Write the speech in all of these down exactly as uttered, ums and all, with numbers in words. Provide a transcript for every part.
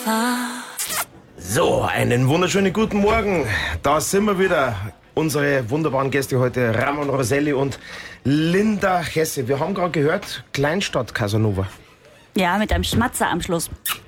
So, einen wunderschönen guten Morgen. Da sind wir wieder. Unsere wunderbaren Gäste heute, Ramon Roselli und Linda Hesse. Wir haben gerade gehört, Kleinstadt Casanova. Ja, mit einem Schmatzer am Schluss.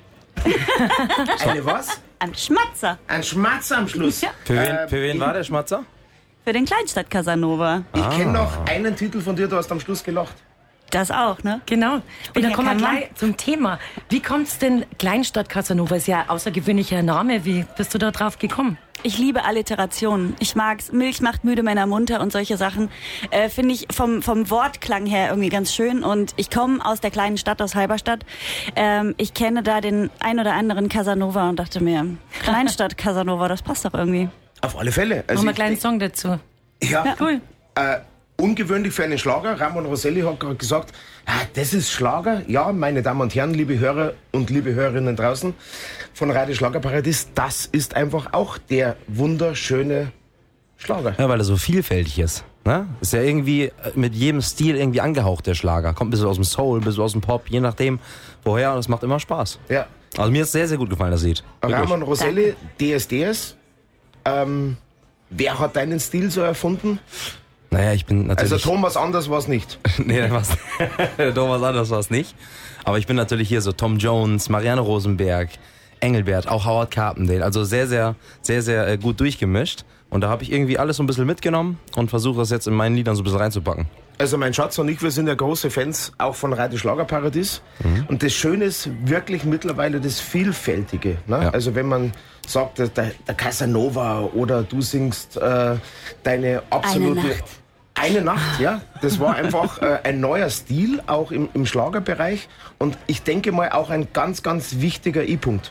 Eine was? Ein Schmatzer. Ein Schmatzer am Schluss. Ja. Für wen, Äh, für wen war der Schmatzer? Für den Kleinstadt Casanova. Ich Ah. kenne noch einen Titel von dir, du hast am Schluss gelacht. Das auch, ne? Genau. Und Bin dann ja kommen wir kein Mann. gleich zum Thema. Wie kommt's denn Kleinstadt Casanova? Ist ja ein außergewöhnlicher Name. Wie bist du da drauf gekommen? Ich liebe Alliterationen. Ich mag's. Milch macht müde Männer munter und solche Sachen. Äh, Finde ich vom, vom Wortklang her irgendwie ganz schön. Und ich komme aus der kleinen Stadt, aus Halberstadt. Ähm, ich kenne da den ein oder anderen Casanova und dachte mir, Kleinstadt Casanova, das passt doch irgendwie. Auf alle Fälle. Also Machen wir einen ich- kleinen Song dazu. Ja, Cool. Äh, ungewöhnlich für einen Schlager. Ramon Roselli hat gerade gesagt, ah, das ist Schlager. Ja, meine Damen und Herren, liebe Hörer und liebe Hörerinnen draußen von Radio Schlagerparadies, das ist einfach auch der wunderschöne Schlager. Ja, weil er so vielfältig ist. Ne? Ist ja irgendwie mit jedem Stil irgendwie angehaucht, der Schlager. Kommt ein bisschen aus dem Soul, ein bisschen aus dem Pop, je nachdem woher. Und es macht immer Spaß. Ja. Also mir ist sehr, sehr gut gefallen, das Lied. Wirklich. Ramon Roselli, D S D S. Ähm, wer hat deinen Stil so erfunden? Naja, ich bin natürlich... Also Thomas Anders war es nicht. nee, was, Thomas Anders war es nicht. Aber ich bin natürlich hier so Tom Jones, Marianne Rosenberg, Engelbert, auch Howard Carpendale. Also sehr, sehr, sehr, sehr äh, gut durchgemischt. Und da habe ich irgendwie alles so ein bisschen mitgenommen und versuche das jetzt in meinen Liedern so ein bisschen reinzupacken. Also mein Schatz und ich, wir sind ja große Fans auch von Radio Schlagerparadies. Mhm. Und das Schöne ist wirklich mittlerweile das Vielfältige. Ne? Ja. Also wenn man sagt, der, der Casanova oder du singst äh, deine absolute... Eine Nacht. Eine Nacht, ja. Das war einfach äh, ein neuer Stil, auch im, im Schlagerbereich. Und ich denke mal auch ein ganz, ganz wichtiger I-Punkt.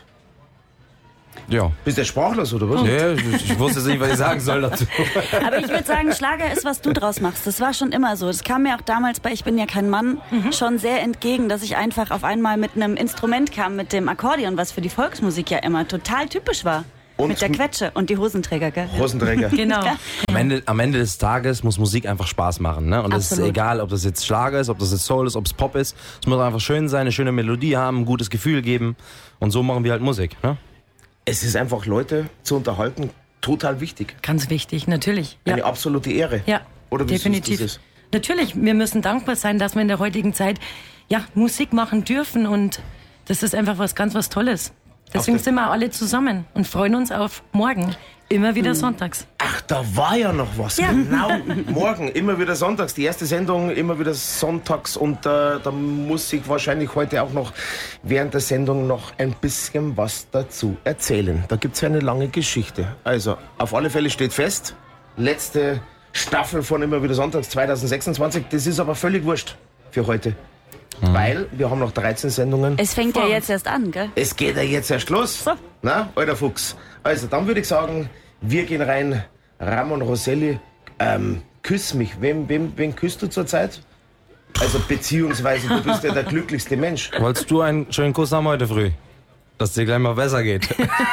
Ja. Bist du sprachlos oder was? Nee, ich, ich wusste jetzt nicht, was ich sagen soll dazu. Aber ich würde sagen, Schlager ist, was du draus machst. Das war schon immer so. Das kam mir auch damals bei Ich bin ja kein Mann schon sehr entgegen, dass ich einfach auf einmal mit einem Instrument kam, mit dem Akkordeon, was für die Volksmusik ja immer total typisch war. Und mit der Quetsche und die Hosenträger, gell? Hosenträger. Genau. Am Ende, am Ende des Tages muss Musik einfach Spaß machen. Ne? Und es ist Absolut. egal, ob das jetzt Schlager ist, ob das jetzt Soul ist, ob es Pop ist. Es muss einfach schön sein, eine schöne Melodie haben, ein gutes Gefühl geben. Und so machen wir halt Musik. Ne? Es ist einfach, Leute zu unterhalten, total wichtig. Ganz wichtig, natürlich. Ja, Eine absolute Ehre. ja Oder wie definitiv. siehst du Natürlich, wir müssen dankbar sein, dass wir in der heutigen Zeit ja, Musik machen dürfen. Und das ist einfach was ganz was Tolles. Deswegen Auf der- sind wir alle zusammen und freuen uns auf morgen. Immer wieder sonntags. Ach, da war ja noch was. Ja. Genau. Morgen, immer wieder sonntags. Die erste Sendung, immer wieder sonntags. Und äh, da muss ich wahrscheinlich heute auch noch während der Sendung noch ein bisschen was dazu erzählen. Da gibt es ja eine lange Geschichte. Also, auf alle Fälle steht fest, letzte Staffel von Immer wieder sonntags zwanzig sechsundzwanzig. Das ist aber völlig wurscht für heute. Weil wir haben noch dreizehn Sendungen. Es fängt ja jetzt erst an, gell? Es geht ja jetzt erst los. So. Na, alter Fuchs. Also, dann würde ich sagen, wir gehen rein. Ramon Roselli, ähm, küss mich. Wem, wem, wen küsst du zurzeit? Also, beziehungsweise, du bist ja der glücklichste Mensch. Wolltest du einen schönen Kuss haben heute früh? Dass es dir gleich mal besser geht.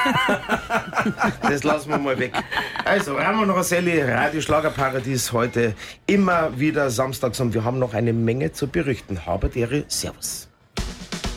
Das lassen wir mal weg. Also, Ramon Roselli, Radio Schlagerparadies, heute immer wieder samstags und wir haben noch eine Menge zu berichten. Habe Ehre, Servus.